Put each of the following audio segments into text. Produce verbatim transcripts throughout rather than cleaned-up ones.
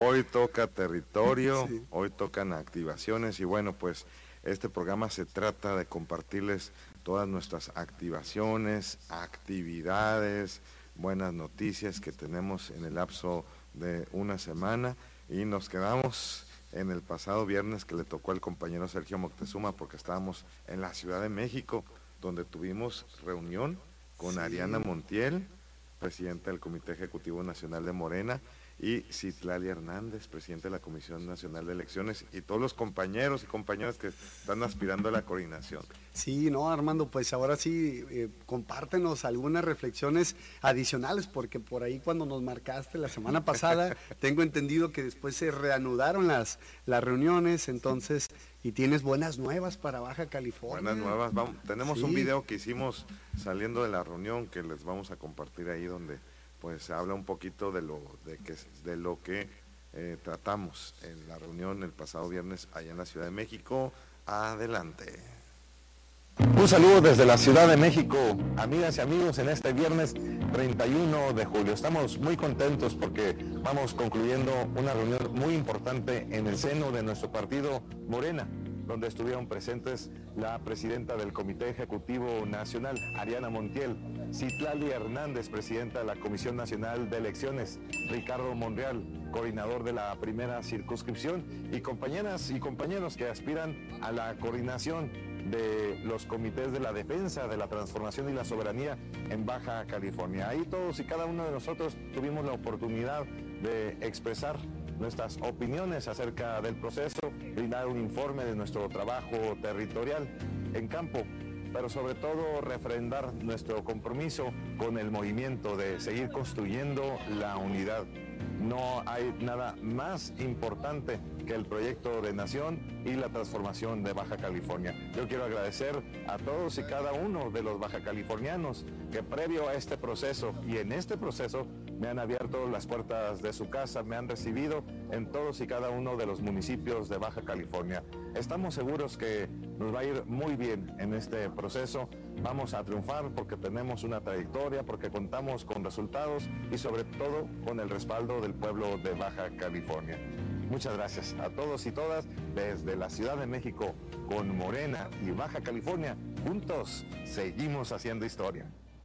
Hoy toca territorio, Sí. hoy tocan activaciones y bueno, pues este programa se trata de compartirles todas nuestras activaciones, actividades, buenas noticias que tenemos en el lapso de una semana y nos quedamos en el pasado viernes que le tocó al compañero Sergio Moctezuma porque estábamos en la Ciudad de México donde tuvimos reunión con Sí. Ariana Montiel, presidenta del Comité Ejecutivo Nacional de Morena, y Citlali Hernández, presidente de la Comisión Nacional de Elecciones, y todos los compañeros y compañeras que están aspirando a la coordinación. Sí, no, Armando, pues ahora sí, eh, compártenos algunas reflexiones adicionales, porque por ahí cuando nos marcaste la semana pasada, tengo entendido que después se reanudaron las, las reuniones, entonces, y tienes buenas nuevas para Baja California. Buenas nuevas, vamos, tenemos Sí. un video que hicimos saliendo de la reunión que les vamos a compartir ahí donde pues se habla un poquito de lo, de que, de lo que eh, tratamos en la reunión el pasado viernes allá en la Ciudad de México. Adelante. Un saludo desde la Ciudad de México, amigas y amigos, en este viernes treinta y uno de julio. Estamos muy contentos porque vamos concluyendo una reunión muy importante en el seno de nuestro partido Morena, donde estuvieron presentes la presidenta del Comité Ejecutivo Nacional, Ariana Montiel, Citlali Hernández, presidenta de la Comisión Nacional de Elecciones, Ricardo Monreal, coordinador de la primera circunscripción, y compañeras y compañeros que aspiran a la coordinación de los comités de la defensa, de la transformación y la soberanía en Baja California. Ahí todos y cada uno de nosotros tuvimos la oportunidad de expresar nuestras opiniones acerca del proceso, brindar un informe de nuestro trabajo territorial en campo, pero sobre todo refrendar nuestro compromiso con el movimiento de seguir construyendo la unidad. No hay nada más importante que el proyecto de nación y la transformación de Baja California. Yo quiero agradecer a todos y cada uno de los bajacalifornianos que previo a este proceso y en este proceso me han abierto las puertas de su casa, me han recibido en todos y cada uno de los municipios de Baja California. Estamos seguros que nos va a ir muy bien en este proceso. Vamos a triunfar porque tenemos una trayectoria, porque contamos con resultados y sobre todo con el respaldo del pueblo de Baja California. Muchas gracias a todos y todas desde la Ciudad de México con Morena y Baja California. Juntos seguimos haciendo historia.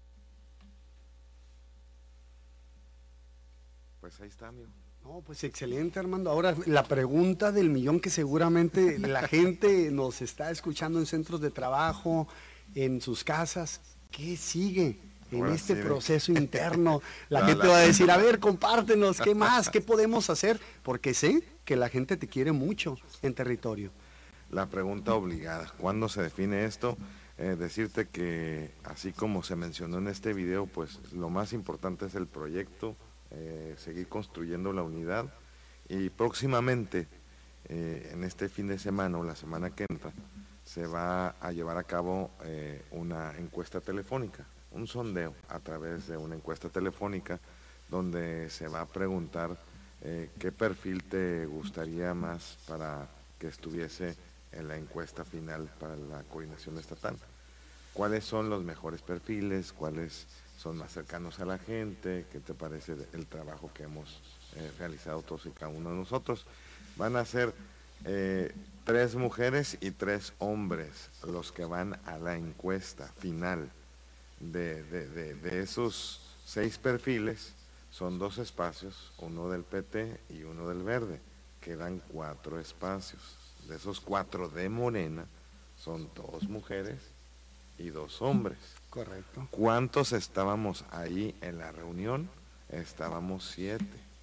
Pues ahí está, amigo. No, pues excelente, Armando. Ahora, la pregunta del millón que seguramente la gente nos está escuchando en centros de trabajo, en sus casas, ¿qué sigue en Ahora este sí, proceso interno? La La- gente la- va a decir, a ver, compártenos, ¿qué más? ¿Qué podemos hacer? Porque sé que la gente te quiere mucho en territorio. La pregunta obligada, ¿cuándo se define esto? Eh, decirte que así como se mencionó en este video, pues lo más importante es el proyecto, eh, seguir construyendo la unidad y próximamente, eh, en este fin de semana o la semana que entra, se va a llevar a cabo eh, una encuesta telefónica, un sondeo a través de una encuesta telefónica donde se va a preguntar eh, qué perfil te gustaría más para que estuviese en la encuesta final para la coordinación estatal. ¿Cuáles son los mejores perfiles? ¿Cuáles son más cercanos a la gente? ¿Qué te parece el trabajo que hemos eh, realizado todos y cada uno de nosotros? Van a ser eh, tres mujeres y tres hombres los que van a la encuesta final. De, de, de, de esos seis perfiles, son dos espacios, uno del P T y uno del Verde. Quedan cuatro espacios. De esos cuatro de Morena, son dos mujeres y dos hombres. Correcto. ¿Cuántos estábamos ahí en la reunión? Estábamos siete,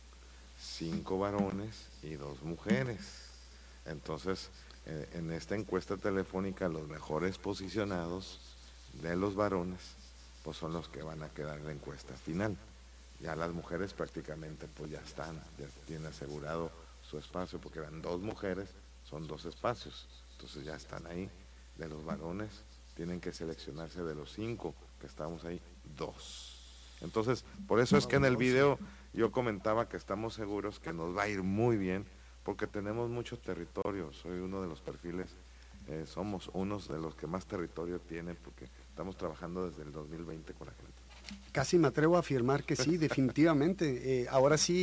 cinco varones y dos mujeres. Entonces, eh, en esta encuesta telefónica, los mejores posicionados de los varones, pues son los que van a quedar en la encuesta final. Ya las mujeres prácticamente pues ya están, ya tienen asegurado su espacio, porque eran dos mujeres, son dos espacios, entonces ya están ahí. De los varones tienen que seleccionarse de los cinco que estamos ahí, dos. Entonces, por eso es que en el video yo comentaba que estamos seguros que nos va a ir muy bien, porque tenemos mucho territorio. Soy uno de los perfiles, eh, somos unos de los que más territorio tienen, porque estamos trabajando desde el dos mil veinte con la gente. Casi me atrevo a afirmar que sí, definitivamente. Eh, ahora sí,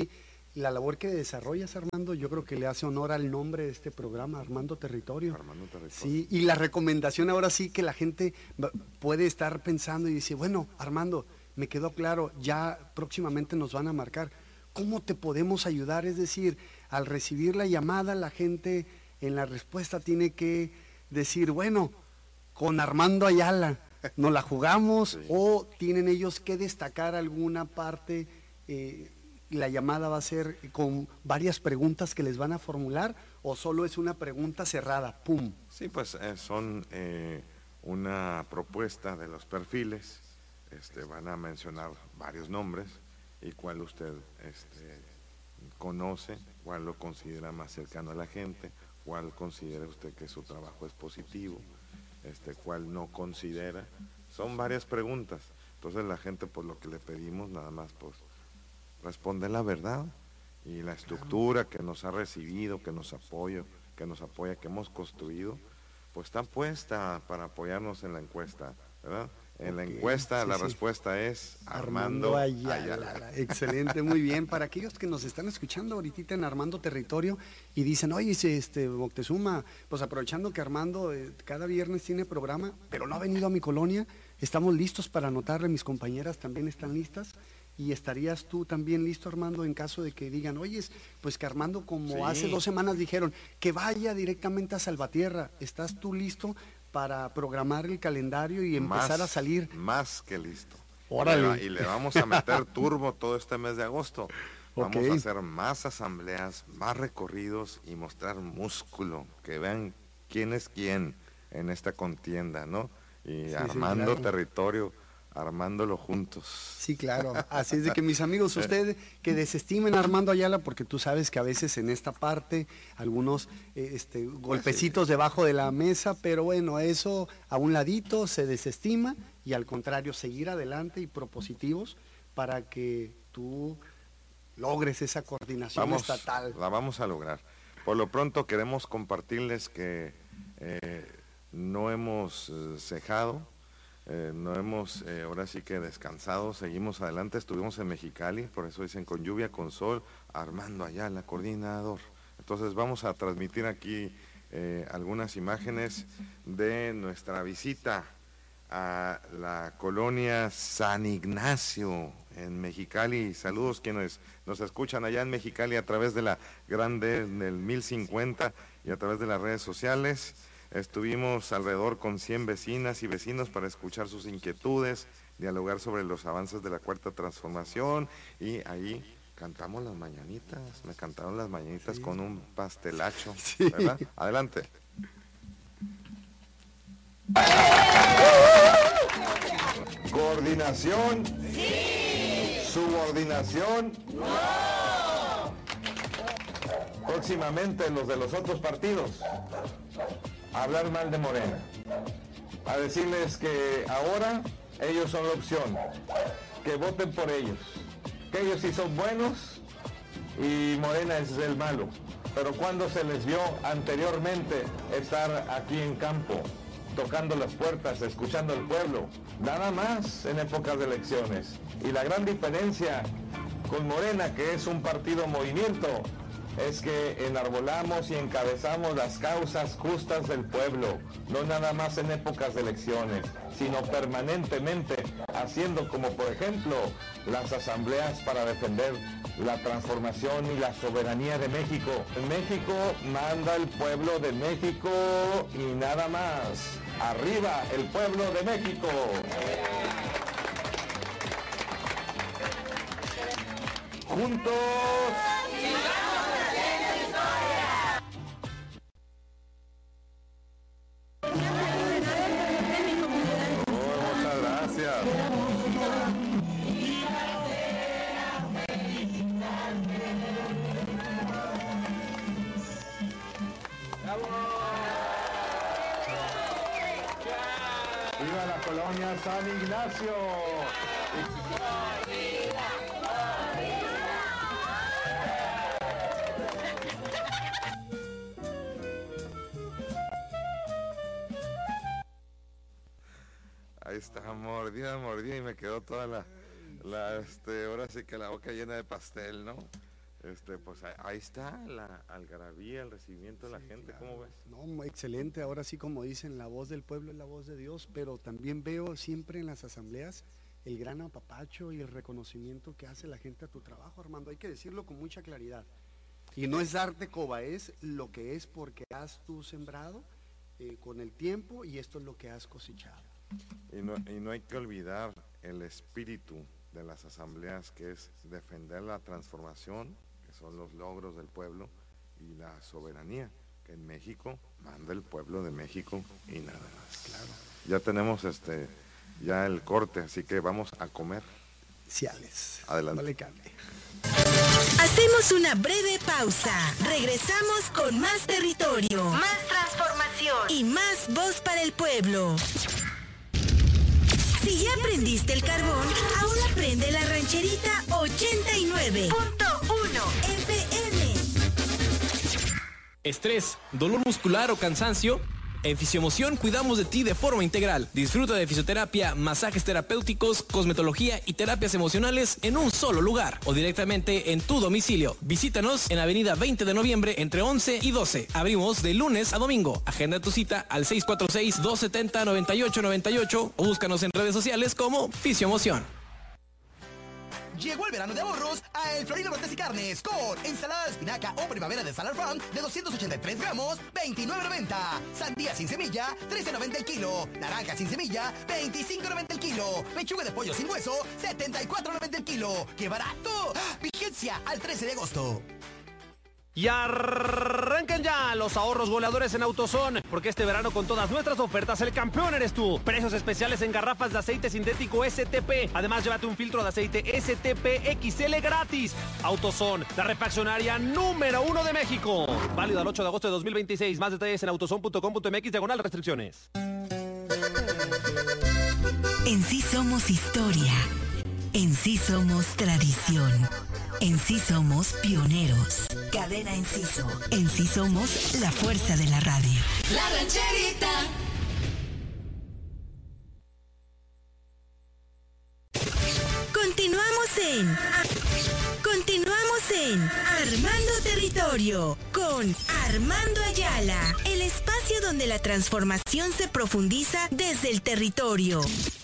la labor que desarrollas, Armando, yo creo que le hace honor al nombre de este programa, Armando Territorio. Armando Territorio. Sí, y la recomendación ahora sí que la gente puede estar pensando y dice, bueno, Armando, me quedó claro, ya próximamente nos van a marcar. ¿Cómo te podemos ayudar? Es decir, al recibir la llamada, la gente en la respuesta tiene que decir, bueno, con Armando Ayala, ¿nos la jugamos? Sí. ¿O tienen ellos que destacar alguna parte? Eh, ¿La llamada va a ser con varias preguntas que les van a formular o solo es una pregunta cerrada? ¡Pum! Sí, pues eh, son eh, una propuesta de los perfiles, este, van a mencionar varios nombres y cuál usted este, conoce, cuál lo considera más cercano a la gente, cuál considera usted que su trabajo es positivo, este, cuál no considera. Son varias preguntas, entonces la gente por lo que le pedimos nada más pues responde la verdad y la estructura que nos ha recibido, que nos apoya, que nos apoya, que hemos construido, pues está puesta para apoyarnos en la encuesta, ¿verdad? En okay, la encuesta sí, la sí. respuesta es Armando, Armando Ayala. Ayala. Excelente, muy bien. Para aquellos que nos están escuchando ahorita en Armando Territorio y dicen, oye, este Moctezuma, pues aprovechando que Armando eh, cada viernes tiene programa, pero no ha venido a mi colonia, estamos listos para anotarle, mis compañeras también están listas. ¿Y estarías tú también listo, Armando, en caso de que digan, oye, pues que Armando, como sí. hace dos semanas dijeron, que vaya directamente a Salvatierra, ¿estás tú listo para programar el calendario y empezar más, a salir? Más que listo. Órale. Y le vamos a meter turbo todo este mes de agosto. Vamos okay. a hacer más asambleas, más recorridos y mostrar músculo, que vean quién es quién en esta contienda, ¿no? Y sí, armando sí, claro. territorio, armándolo juntos. Sí, claro. Así es de que, mis amigos, ustedes que desestimen a Armando Ayala, porque tú sabes que a veces en esta parte, algunos eh, este, golpecitos sí. debajo de la mesa, pero bueno, eso a un ladito se desestima y al contrario, seguir adelante y propositivos para que tú logres esa coordinación vamos, estatal. La vamos a lograr. Por lo pronto queremos compartirles que eh, no hemos eh, cejado, Eh, no hemos, eh, ahora sí que descansado, seguimos adelante, estuvimos en Mexicali, por eso dicen con lluvia, con sol, Armando Ayala, coordinador. Entonces vamos a transmitir aquí eh, algunas imágenes de nuestra visita a la colonia San Ignacio en Mexicali. Saludos quienes nos escuchan allá en Mexicali a través de la Grande del mil cincuenta y a través de las redes sociales. Estuvimos alrededor con cien vecinas y vecinos para escuchar sus inquietudes, dialogar sobre los avances de la Cuarta Transformación y ahí cantamos las mañanitas, me cantaron las mañanitas sí. con un pastelacho, sí. ¿verdad? Adelante. Coordinación. Sí. Subordinación. No. Próximamente los de los otros partidos. A hablar mal de Morena, a decirles que ahora ellos son la opción, que voten por ellos, que ellos sí son buenos y Morena es el malo. Pero cuando se les vio anteriormente estar aquí en campo, tocando las puertas, escuchando al pueblo, nada más en épocas de elecciones. Y la gran diferencia con Morena, que es un partido movimiento, es que enarbolamos y encabezamos las causas justas del pueblo, no nada más en épocas de elecciones, sino permanentemente, haciendo como por ejemplo las asambleas para defender la transformación y la soberanía de México. En México manda el pueblo de México y nada más. ¡Arriba el pueblo de México! ¡Juntos! ¡Viva la colonia San Ignacio! Ahí está, mordida, mordida y me quedó toda la, la este, ahora sí que la boca llena de pastel, ¿no? Este, pues ahí está la algarabía, el recibimiento de la sí, gente, claro. ¿Cómo ves? No, excelente, ahora sí como dicen, la voz del pueblo es la voz de Dios, pero también veo siempre en las asambleas el gran apapacho y el reconocimiento que hace la gente a tu trabajo, Armando, hay que decirlo con mucha claridad. Y no es darte coba, es lo que es porque has tú sembrado eh, con el tiempo y esto es lo que has cosechado. Y no, y no hay que olvidar el espíritu de las asambleas, que es defender la transformación, que son los logros del pueblo, y la soberanía, que en México manda el pueblo de México y nada más. Claro. Ya tenemos este ya el corte, así que vamos a comer. Ciales. Adelante. Vale, carne. Hacemos una breve pausa. Regresamos con más territorio, más transformación y más voz para el pueblo. Si ya prendiste el carbón, ahora prende la rancherita ochenta y nueve punto uno F M. Estrés, dolor muscular o cansancio. En Fisiomoción cuidamos de ti de forma integral. Disfruta de fisioterapia, masajes terapéuticos, cosmetología y terapias emocionales en un solo lugar o directamente en tu domicilio. Visítanos en Avenida veinte de noviembre entre once y doce. Abrimos de lunes a domingo. Agenda tu cita al seis cuatro seis, dos siete cero, nueve ocho nueve ocho o búscanos en redes sociales como Fisiomoción. Llegó el verano de ahorros a El Florino Cortes y Carnes con ensalada de espinaca o primavera de Salad Farm de doscientos ochenta y tres gramos, veintinueve noventa. Sandía sin semilla, trece noventa el kilo. Naranja sin semilla, veinticinco noventa el kilo. Pechuga de pollo sin hueso, setenta y cuatro noventa el kilo. ¡Qué barato! Vigencia al trece de agosto. Y arrancan ya los ahorros goleadores en AutoZone, porque este verano con todas nuestras ofertas el campeón eres tú. Precios especiales en garrafas de aceite sintético S T P. Además, llévate un filtro de aceite S T P X L gratis. AutoZone, la refaccionaria número uno de México. Válido al ocho de agosto de dos mil veintiséis. Más detalles en autozone punto com punto m x diagonal restricciones. En sí somos historia. En sí somos tradición. En sí somos pioneros. Cadena Enciso. En sí somos la fuerza de la radio. La rancherita. Continuamos en... Continuamos en Armando Territorio con Armando Ayala. El espacio donde la transformación se profundiza desde el territorio.